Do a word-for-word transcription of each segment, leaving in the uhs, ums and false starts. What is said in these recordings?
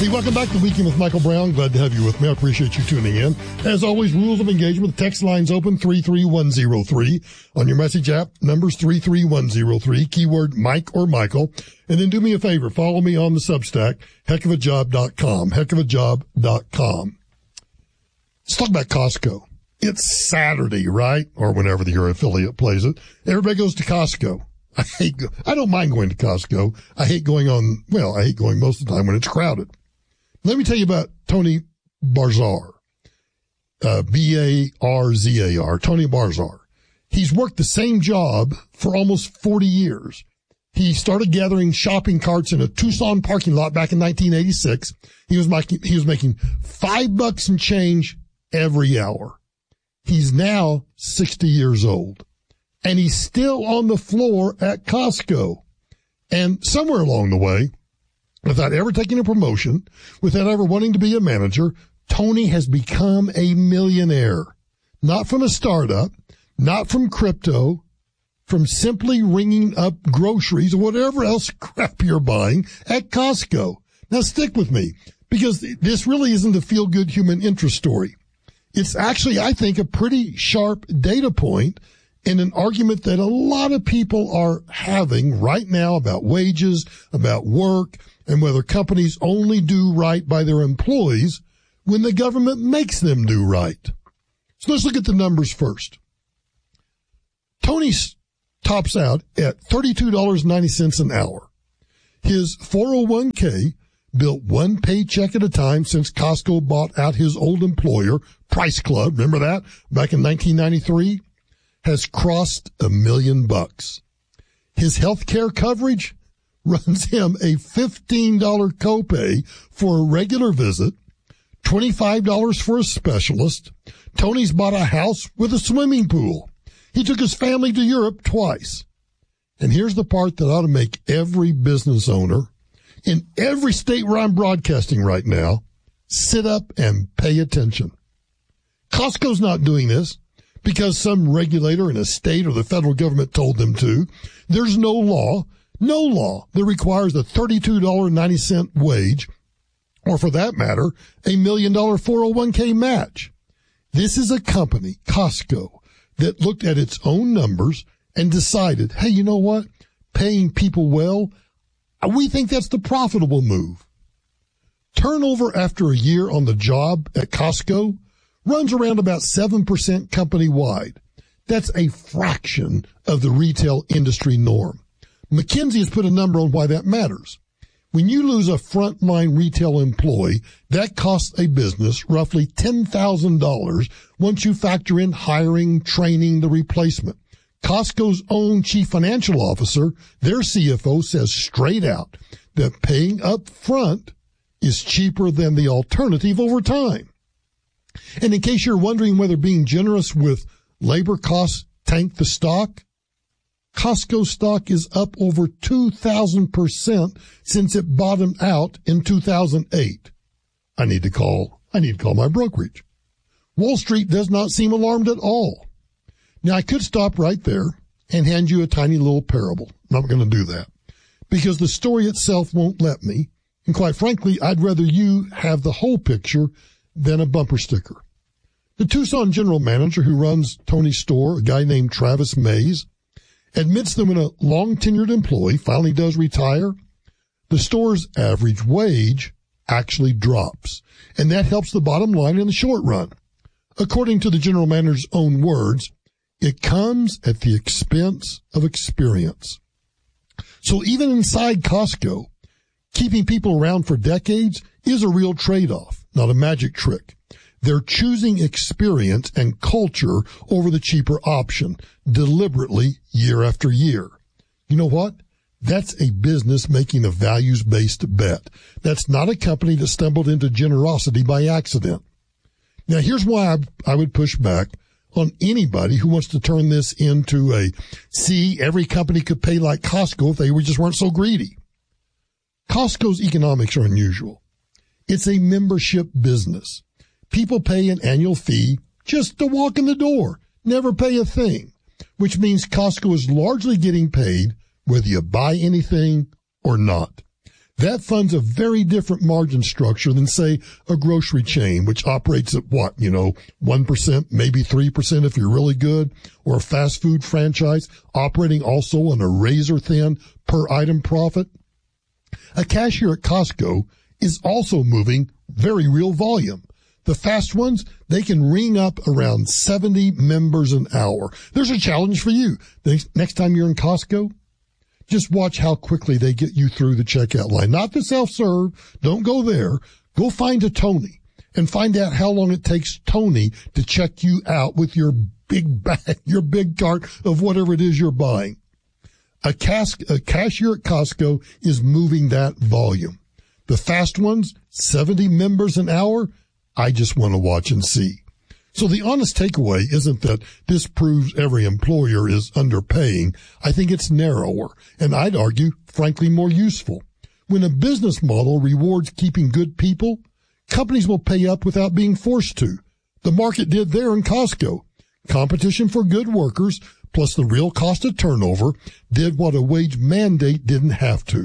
Hey, welcome back to Weekend with Michael Brown. Glad to have you with me. I appreciate you tuning in. As always, rules of engagement. The text line's open, three three one zero three. On your message app, number's three three one zero three, keyword Mike or Michael. And then do me a favor, follow me on the Substack, heck of a job dot com, heck of a job dot com. Let's talk about Costco. It's Saturday, right? Or whenever your affiliate plays it. Everybody goes to Costco. I hate, go- I don't mind going to Costco. I hate going on, well, I hate going most of the time when it's crowded. Let me tell you about Tony Barzar, uh, B A R Z A R, Tony Barzar. He's worked the same job for almost forty years. He started gathering shopping carts in a Tucson parking lot back in nineteen eighty-six. He was making, he was making five bucks and change every hour. He's now sixty years old, and he's still on the floor at Costco. And somewhere along the way, without ever taking a promotion, without ever wanting to be a manager, Tony has become a millionaire. Not from a startup, not from crypto, from simply ringing up groceries or whatever else crap you're buying at Costco. Now stick with me, because this really isn't a feel-good human interest story. It's actually, I think, a pretty sharp data point in an argument that a lot of people are having right now about wages, about work, and whether companies only do right by their employees when the government makes them do right. So let's look at the numbers first. Tony tops out at thirty-two dollars and ninety cents an hour. His four oh one k, built one paycheck at a time since Costco bought out his old employer, Price Club, remember that, back in nineteen ninety-three, has crossed a million bucks. His health care coverage runs him a fifteen dollars copay for a regular visit, twenty-five dollars for a specialist. Tony's bought a house with a swimming pool. He took his family to Europe twice. And here's the part that ought to make every business owner in every state where I'm broadcasting right now sit up and pay attention. Costco's not doing this because some regulator in a state or the federal government told them to. There's no law. No law that requires a thirty-two dollars and ninety cents wage, or for that matter, a million dollar four oh one k match. This is a company, Costco, that looked at its own numbers and decided, hey, you know what? Paying people well, we think that's the profitable move. Turnover after a year on the job at Costco runs around about seven percent company-wide. That's a fraction of the retail industry norm. McKinsey has put a number on why that matters. When you lose a frontline retail employee, that costs a business roughly ten thousand dollars once you factor in hiring, training, the replacement. Costco's own chief financial officer, their C F O, says straight out that paying up front is cheaper than the alternative over time. And in case you're wondering whether being generous with labor costs tank the stock, Costco stock is up over two thousand percent since it bottomed out in two thousand eight. I need to call, I need to call my brokerage. Wall Street does not seem alarmed at all. Now, I could stop right there and hand you a tiny little parable. I'm not going to do that because the story itself won't let me. And quite frankly, I'd rather you have the whole picture than a bumper sticker. The Tucson general manager who runs Tony's store, a guy named Travis Mays, admits that when a long-tenured employee finally does retire, the store's average wage actually drops, and that helps the bottom line in the short run. According to the general manager's own words, it comes at the expense of experience. So even inside Costco, keeping people around for decades is a real trade-off, not a magic trick. They're choosing experience and culture over the cheaper option, deliberately year after year. You know what? That's a business making a values-based bet. That's not a company that stumbled into generosity by accident. Now, here's why I, I would push back on anybody who wants to turn this into a, see, every company could pay like Costco if they were, just weren't so greedy. Costco's economics are unusual. It's a membership business. People pay an annual fee just to walk in the door, never pay a thing, which means Costco is largely getting paid whether you buy anything or not. That fund's a very different margin structure than, say, a grocery chain, which operates at what, you know, one percent, maybe three percent if you're really good, or a fast food franchise operating also on a razor-thin per-item profit. A cashier at Costco is also moving very real volume. The fast ones, they can ring up around seventy members an hour. There's a challenge for you. The next time you're in Costco, just watch how quickly they get you through the checkout line. Not the self-serve. Don't go there. Go find a Tony and find out how long it takes Tony to check you out with your big bag, your big cart of whatever it is you're buying. A, cas- a cashier at Costco is moving that volume. The fast ones, seventy members an hour, I just want to watch and see. So the honest takeaway isn't that this proves every employer is underpaying. I think it's narrower, and I'd argue, frankly, more useful. When a business model rewards keeping good people, companies will pay up without being forced to. The market did there in Costco. Competition for good workers, plus the real cost of turnover, did what a wage mandate didn't have to.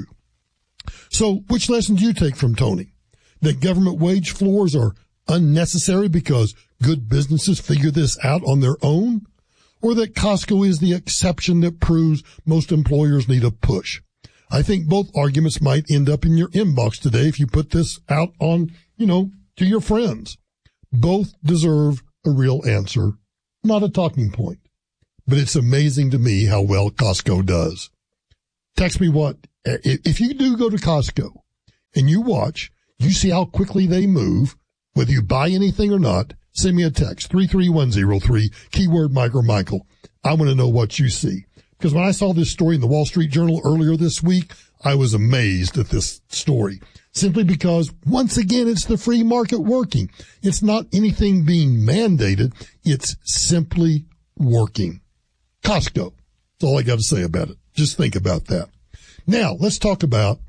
So which lesson do you take from Tony? That government wage floors are unnecessary because good businesses figure this out on their own? Or that Costco is the exception that proves most employers need a push? I think both arguments might end up in your inbox today if you put this out on, you know, to your friends. Both deserve a real answer, not a talking point. But it's amazing to me how well Costco does. Text me what, if you do go to Costco and you watch, you see how quickly they move, whether you buy anything or not, send me a text, three three one zero three, keyword Mike or Michael. I want to know what you see. Because when I saw this story in the Wall Street Journal earlier this week, I was amazed at this story. Simply because, once again, it's the free market working. It's not anything being mandated. It's simply working. Costco. That's all I got to say about it. Just think about that. Now, let's talk about,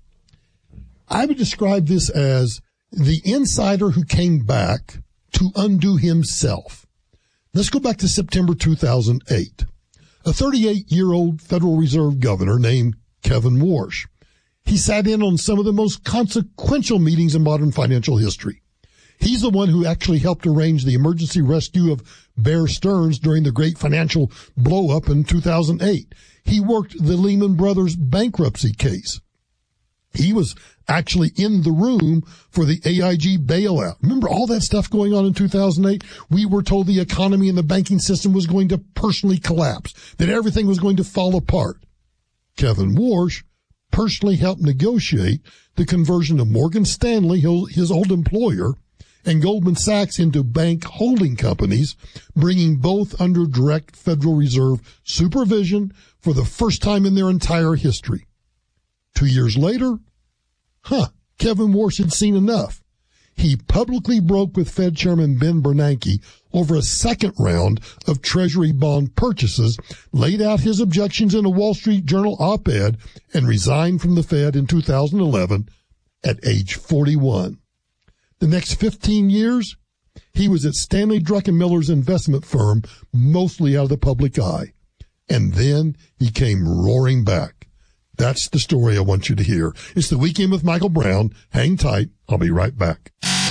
I would describe this as the insider who came back to undo himself. Let's go back to September two thousand eight. A thirty-eight-year-old Federal Reserve governor named Kevin Warsh. He sat in on some of the most consequential meetings in modern financial history. He's the one who actually helped arrange the emergency rescue of Bear Stearns during the great financial blow-up in two thousand eight. He worked the Lehman Brothers bankruptcy case. He was actually in the room for the A I G bailout. Remember all that stuff going on in two thousand eight? We were told the economy and the banking system was going to personally collapse, that everything was going to fall apart. Kevin Warsh personally helped negotiate the conversion of Morgan Stanley, his old employer, and Goldman Sachs into bank holding companies, bringing both under direct Federal Reserve supervision for the first time in their entire history. Two years later, huh, Kevin Warsh had seen enough. He publicly broke with Fed Chairman Ben Bernanke over a second round of Treasury bond purchases, laid out his objections in a Wall Street Journal op-ed, and resigned from the Fed in two thousand eleven at age forty-one. The next fifteen years, he was at Stanley Druckenmiller's investment firm, mostly out of the public eye. And then he came roaring back. That's the story I want you to hear. It's the Weekend with Michael Brown. Hang tight. I'll be right back.